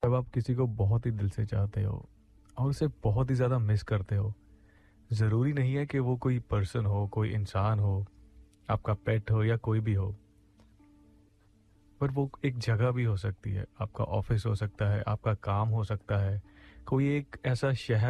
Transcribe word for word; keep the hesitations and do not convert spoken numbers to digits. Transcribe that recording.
जब आप किसी को बहुत ही दिल से चाहते हो और उसे बहुत ही ज़्यादा मिस करते हो, ज़रूरी नहीं है कि वो कोई पर्सन हो, कोई इंसान हो, आपका पेट हो या कोई भी हो। पर वो एक जगह भी हो सकती है, आपका ऑफ़िस हो सकता है, आपका काम हो सकता है, कोई एक ऐसा शहर